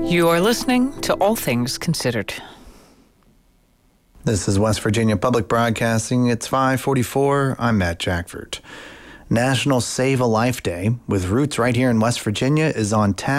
You are listening to All Things Considered. This is West Virginia Public Broadcasting. It's 5:44. I'm Matt Jackford. National Save a Life Day, with roots right here in West Virginia, is on tap